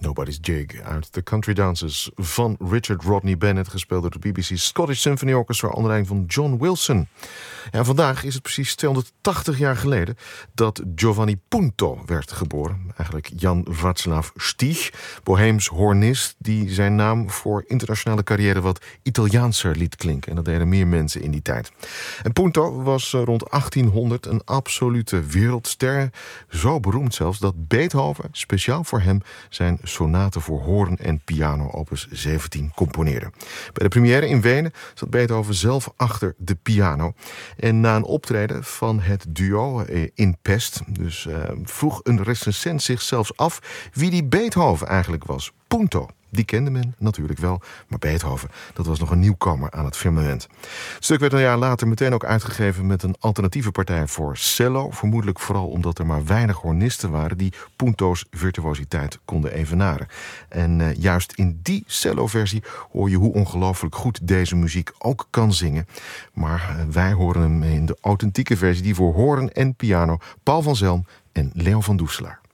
Nobody's Jig uit The Country Dances van Richard Rodney Bennett, gespeeld door de BBC Scottish Symphony Orchestra onder leiding van John Wilson. Ja, vandaag is het precies 280 jaar geleden dat Giovanni Punto werd geboren. Eigenlijk Jan Václav Stich, Boheems hornist die zijn naam voor internationale carrière wat Italiaanser liet klinken. En dat deden meer mensen in die tijd. En Punto was rond 1800 een absolute wereldster. Zo beroemd zelfs dat Beethoven speciaal voor hem zijn sonate voor hoorn en piano opus 17 componeerde. Bij de première in Wenen zat Beethoven zelf achter de piano. En na een optreden van het duo in Pest, vroeg een recensent zich zelfs af wie die Beethoven eigenlijk was. Punto. Die kende men natuurlijk wel, maar Beethoven, dat was nog een nieuwkomer aan het firmament. Het stuk werd een jaar later meteen ook uitgegeven met een alternatieve partij voor cello. Vermoedelijk vooral omdat er maar weinig hornisten waren die Punto's virtuositeit konden evenaren. En juist in die cello-versie hoor je hoe ongelooflijk goed deze muziek ook kan zingen. Maar wij horen hem in de authentieke versie die voor hoorn en piano Paul van Zelm en Leo van Doeselaar.